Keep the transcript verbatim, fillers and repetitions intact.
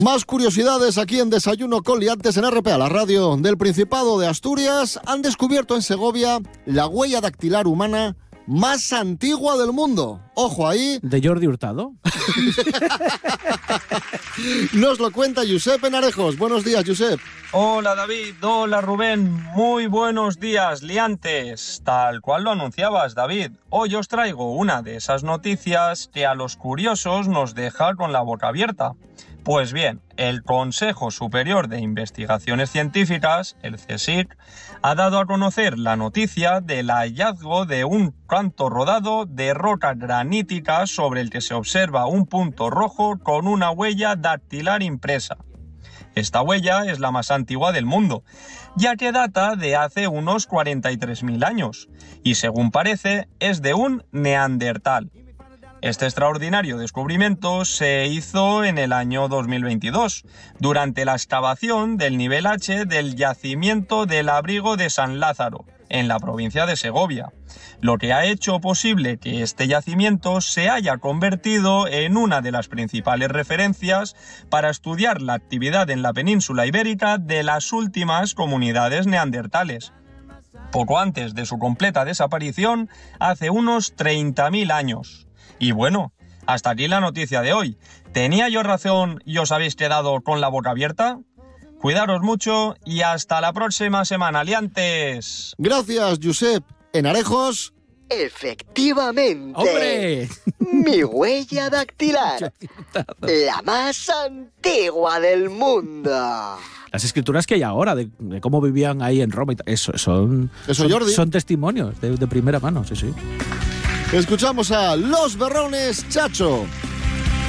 Más curiosidades aquí en Desayuno con Liantes en R P A, la radio del Principado de Asturias. Han descubierto en Segovia la huella dactilar humana más antigua del mundo. Ojo ahí. ¿De Jordi Hurtado? Nos lo cuenta Josep Enarejos. Buenos días, Josep. Hola David, hola Rubén, muy buenos días, liantes. Tal cual lo anunciabas, David, hoy os traigo una de esas noticias que a los curiosos nos deja con la boca abierta. Pues bien, el Consejo Superior de Investigaciones Científicas, el CSIC, ha dado a conocer la noticia del hallazgo de un canto rodado de roca granítica sobre el que se observa un punto rojo con una huella dactilar impresa. Esta huella es la más antigua del mundo, ya que data de hace unos cuarenta y tres mil años, y según parece es de un neandertal. Este extraordinario descubrimiento se hizo en el año dos mil veintidós, durante la excavación del nivel H del yacimiento del Abrigo de San Lázaro, en la provincia de Segovia, lo que ha hecho posible que este yacimiento se haya convertido en una de las principales referencias para estudiar la actividad en la península ibérica de las últimas comunidades neandertales, poco antes de su completa desaparición hace unos treinta mil años. Y bueno, hasta aquí la noticia de hoy. ¿Tenía yo razón y os habéis quedado con la boca abierta? Cuidaros mucho y hasta la próxima semana, liantes. Gracias, Josep Enarejos. Efectivamente. ¡Hombre! Mi huella dactilar. La más antigua del mundo. Las escrituras que hay ahora de, de cómo vivían ahí en Roma, y tal, eso, son, Eso, son, Jordi. son testimonios de, de primera mano, sí, sí. Escuchamos a Los Berrones, Chacho.